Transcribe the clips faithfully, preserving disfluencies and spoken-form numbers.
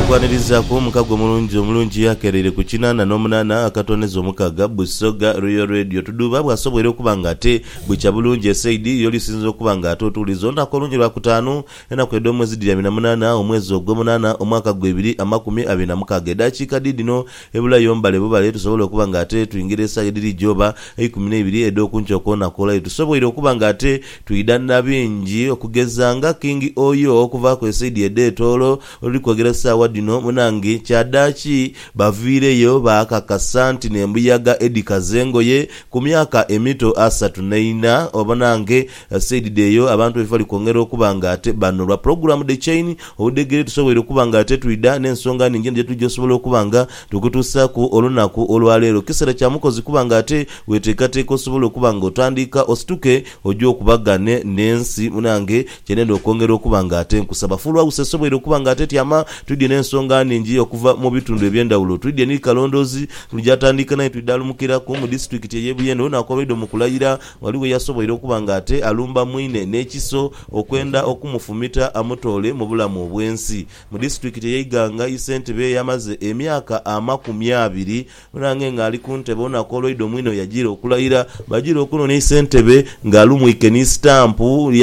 okwanirizaako omukago mulungi omulungi yakerere ku kinana n'omunana akatoneza omukaga Busoga Royal Radio tuduba bwasobwere okuba nga ate bwekya bulungi esaidi yo lisinza okuba nga ate otuulizo ntako olungi lwa kutaano enaku edda omwezi ddiri abiri na munaana omwezi ogw'omunaana omwaka gw'ebiri amakumi abiri na mukaaga eddakiika didino ebulayo mbale bubale tusobole okuba nga ate tuyingira essaawa ediri gyoba ikumi n'ebiri edda okunkyoko nakolayo tusobole okuba nga ate tuyidana bingi okugeza nga King Oyo okuva ku esaidi edda etoolo oli kwogera essaawa dino munange kyaddaaki baviireyo baakakasa nti nembuyaga Edi Kazengoye ku myaka emito asatu neina obanange saidideyo abantu befali kwongera okuba nga ate bano lwa program the chain obudegere tusobole okuba nga ate tuyida n'ensonga ningi gye tujja osobola okuba nga tukutuusaku olunaku olwaleero kisera kya mukozi kuba nga ate weteekateeka osobola okuba nga otandika osituke ojja okubagane n'ensi munange kyenenda okwongera okuba nga ate nkusaba fulwa usesobole okuba nga ate tyama tudye n'ensonga ningi okuva mu bitundu eby'endawulo tudye ni kalondozi tujatandika naye tudalumukira ku mu district y'ebuyendo nakobedo mu kulayira waliwo yasoboire okuba nga ate alumba mwine n'ekiso okwenda okumufumita amutole mu bulamu obwensi mu district y'Iganga isentebe yamaze emyaka amakumi abiri murange ngali kuntebe onakoloido mwino yagira okulayira bagira okuno ne isentebe ngalumwike ni stamp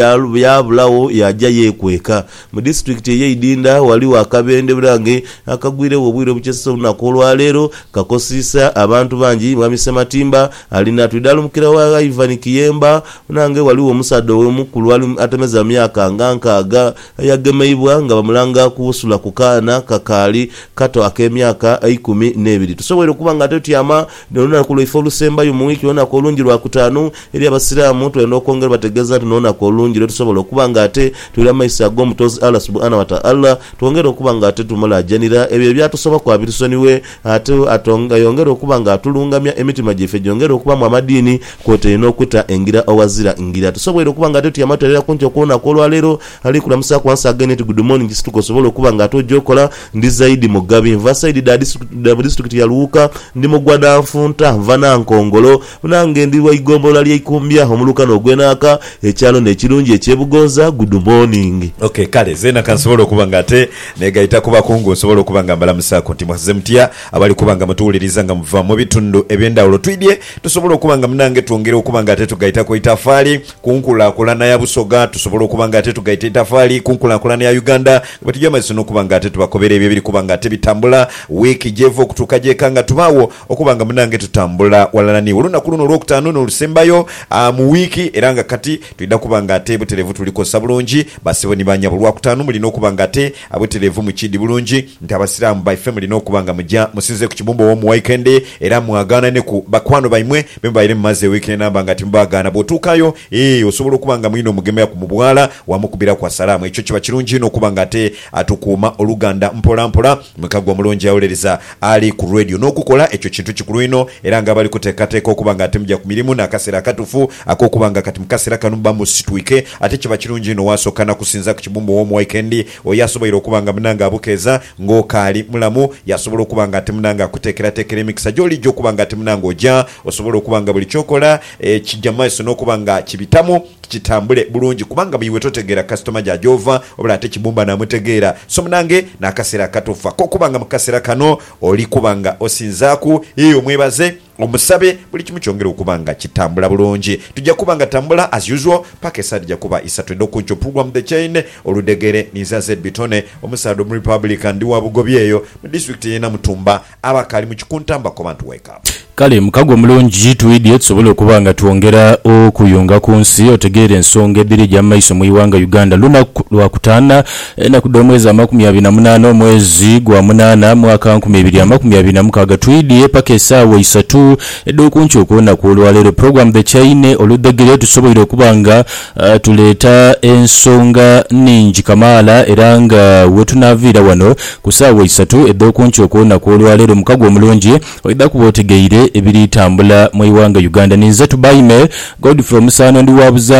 yabulawo yajja yekweka mu district y'Idinda waliwo akabende burange akagwire obwire bukyesa unakolwa lero kakosisa abantu bangi mwamise matimba alina tudalumukira wa Ivan Kiyemba nange waliwo omusado w'omukulu ali atemeza myaka ngankaaga yagemeibwa nga bamulanga kusula kukana kakali kato akemyaka ikumi n'ebiri tusobole okuba nga tetyama nona ku lwifo lusemba yo mu wiki ona ko lungi lwa kutaano eri abasiraamu twenda okongera bategeza tunona ko lungi lwe tusobole okuba nga ate tulira maisa go mutozi Allah subhanahu wa ta'ala tuongera okuba nga ate tumala janira ebyo byatusoba kwa bitusoniwe ate atonga yongera okuba nga atulungamya emitima gyefe gyongera okuba mu amadini kote n'okuta engira owazira ngira tusobole okuba nga ate tuyamaterera kunti okuona ko lwaleero ali kulamusa kwansa again good morning kisituko sobola okuba nga atojokola ndi zaidi mugabi vasaidi da district ya Luuka ndi mugwada nfunta vana nkongolo munange ndi wa igombola lya ikumbya omulukano ogwenaka ekyalo n'ekirungi ekyebugonza good morning. Okay kale zena kansobola okuba nga ate negaita kuba kungu sobola okuba nga mbalamusa konti mwaze mutya abali kuba nga mutuuliriza nga muva mu bitundu ebyendawulo twidye tusobola okuba nga munange tuongere okuba nga ate tugaita ko itafali kunkulakulana ya Busoga tusobola okuba nga ate tugaita itafali kunkulakulana ya Uganda batujja amaziso n'okuba nga ate tubakobera ebyo biri kuba nga ate bitambula wiki jevo kutuka jekanga tubawo okuba nga munange tutambula walala ni olunaku luno olwokutaano n'olusembayo mu wiki era nga kati tuyida kuba nga ate buterevu tulikosa bulungi basibo ni banya bulwakutaano mulina okuba nga ate abuterevu mu kidi bulungi nti abasiraamu by family n'okuba nga mujja musinze ku kibumbo wo mu weekend era mwagana ne ku bakwano baimwe bemba ile maze weekend namba nga timbagana botukayo eh osobola okuba nga mwino mugemea ku mubwala wamukubira kwa salamu ekyo kiba kirungi n'okuba nga ate atukuma oluganda mpola mpola mukagwa mulungi awolereza ali ku radio n'okukola ekyo kintu kikulu ino era nga bali kuteekateeka okuba nga ate mujja ku mirimu n'akaseera akatufu akokuba nga kati mukaseera kanumba mu situike ate kiba kirungi ino wasokana kusinza ku kibumbo wo mu weekend oyasobola okuba nga munanga abukeza ng'okaali mulamu yasobola okuba nga ate munanga akuteekera teekera emikisa gy'oli gy'okuba nga ate munanga ojja osobola okuba nga buli kyokola kijja maaso n'okuba nga kibitamu kitambule bulungi kubanga biwe totegeera customer jajova obula ate kibumba namutegeera so munange n'akaseera akatufu akokubanga mu kaseera kano oli kubanga osinzaaku iyo mwebaze omusabe buli kimu kyongera okubanga kitambula bulungi tujja kubanga tambula as usual paka esadi ja kuba isatu ndo kuncho program the chain oludegere niza Z Bitone omusado mu Republican ndi wabugobyeyo mu district yena Mutumba abakali mu kikuntamba ko bantu wake up kale mukago mulungi tuidye tusobola okubanga tuongera okuyunga ku nsi otegere ensonga ebbiri gya maiso mu iwanga Uganda luna lwa kutaana na kudomweza amakumi abiri na munaana omwezi gwa munaana mwaka nkumi abiri amakumi abiri na mukaaga tuidye paka esaawa isatu eddo kuncho okuona ku olwaleero program the chain oludegere tusobola okubanga uh, tuleeta ensonga ningi kamaala era nga wetunaviira wano ku saawa isatu eddo kuncho okuona ku olwaleero mukago mulungi oida kubotegeire ebiri tambula mu iwanga Uganda ninza tubaime God from Sano ndi wabuza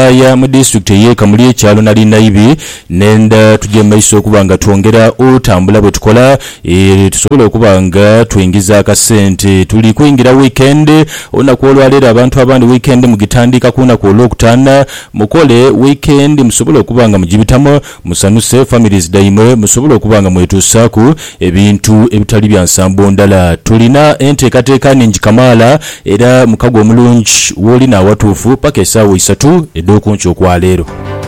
Bulaaya mu district ye Kamuli ekyalo nali naibi nenda tujje maiso okubanga twongera otambula bwe tukola e, tusobola okubanga twingiza akasente tuli kuyingira weekend onaku olwaleero abantu abandi weekend mugitandika kuna ku olwokutaana mukole weekend musobola okubanga mugibitamu musanuse families daimwe musobola okubanga mwetuusaaku ebintu ebitali bya nsambo ndala tulina enteekateeka ningi kamaala era mukago omulungi w'oli n'awatuufu paka essaawa isatu edda okunca okwaleero.